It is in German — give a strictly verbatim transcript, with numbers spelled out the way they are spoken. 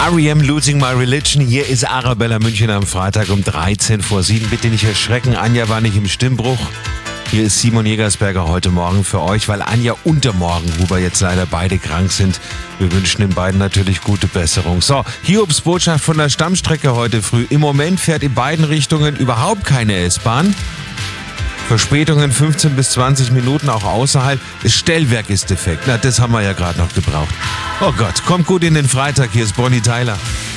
R E M Losing My Religion. Hier ist Arabella München am Freitag um dreizehn vor sieben. Bitte nicht erschrecken, Anja war nicht im Stimmbruch. Hier ist Simon Jägersberger heute Morgen für euch, weil Anja und der Morgen, wo wir jetzt leider beide krank sind. Wir wünschen den beiden natürlich gute Besserung. So, Hiobs Botschaft von der Stammstrecke heute früh. Im Moment fährt in beiden Richtungen überhaupt keine S-Bahn. Verspätungen fünfzehn bis zwanzig Minuten auch außerhalb. Das Stellwerk ist defekt. Na, das haben wir ja gerade noch gebraucht. Oh Gott, kommt gut in den Freitag. Hier ist Bonnie Tyler.